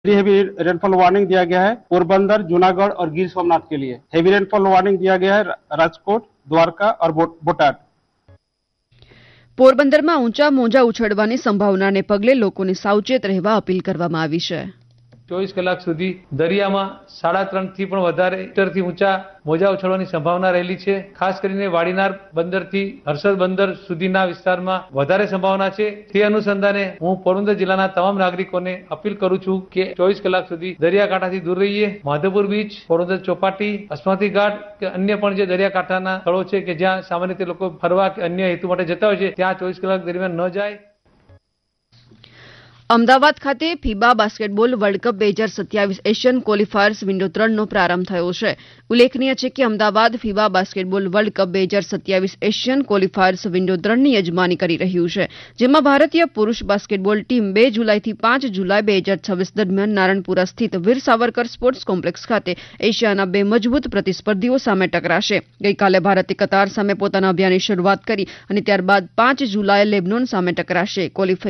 Heavy rainfall warning दिया गया है पोरबंदर, जूनागढ़ और गिर सोमनाथ के लिए। हेवी रेनफॉल वार्निंग दिया गया है राजकोट, द्वारका और बोटाद। પોરબંદરમાં ઊંચા મોજા ઉછળવાની સંભાવનાને પગલે લોકોને સાવચેત રહેવા અપીલ કરવામાં આવી છે। 24 કલાક સુધી દરિયામાં 3.5 થી પણ વધારે મીટરથી ઊંચા મોજા ઉછળવાની સંભાવના રહેલી છે। ખાસ કરીને વાડીનાર બંદરથી હર્ષદ બંદર સુધીના વિસ્તારમાં વધારે સંભાવના છે। તે અનુસંધાને હું પોરબંદર જિલ્લાના તમામ નાગરિકોને અપીલ કરું છું કે 24 કલાક સુધી દરિયાકાંઠાથી દૂર રહીએ। માધવપુર બીચ, પોરબંદર ચોપાટી, અસ્માતી ઘાટ કે અન્ય પણ જે દરિયાકાંઠાના સ્થળો છે કે જ્યાં સામાન્ય રીતે લોકો ફરવા કે અન્ય હેતુ માટે જતા હોય છે ત્યાં 24 કલાક દરમિયાન ન જાય। અમદાવાદ ખાતે ફીબા basketball world cup 2027 Asian qualifiers window 3નો પ્રારંભ થયો છે। ઉલ્લેખનીય છે કે Ahmedabad ફીબા basketball world cup 2027 Asian qualifiers window 3ની યજમાની કરી રહ્યું છે, જેમાં ભારતીય પુરુષ બાસ્કેટબોલ ટીમ 2 જુલાઈથી 5 જુલાઈ 2026 દરમિયાન નારણપુરા સ્થિત વીર સાવરકર સ્પોર્ટ્સ કોમ્પ્લેક્સ ખાતે એશિયાના 2 મજબૂત પ્રતિસ્પર્ધીઓ સામે ટકરાશે। ગઈકાલે ભારતે કતાર સામે પોતાના અભિયાનની શરૂઆત કરી અને ત્યારબાદ 5 જુલાઈએ લેબનોન સામે ટકરાશે।